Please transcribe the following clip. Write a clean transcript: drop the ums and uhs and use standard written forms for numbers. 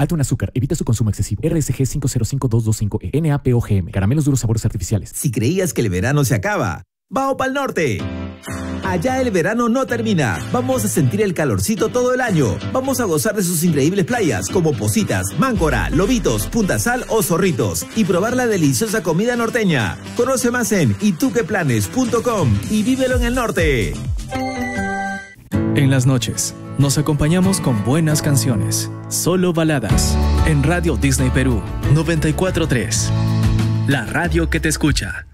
Alto en azúcar. Evita su consumo excesivo. RSG 505225E. NaPoGM. Caramelos duros, sabores artificiales. Si creías que el verano se acaba, ¡vamos pa'l norte! Allá el verano no termina. Vamos a sentir el calorcito todo el año. Vamos a gozar de sus increíbles playas como Positas, Máncora, Lobitos, Punta Sal o Zorritos y probar la deliciosa comida norteña. Conoce más en ituqueplanes.com y vívelo en el norte. En las noches, nos acompañamos con buenas canciones. Solo baladas. En Radio Disney Perú 94.3. La radio que te escucha.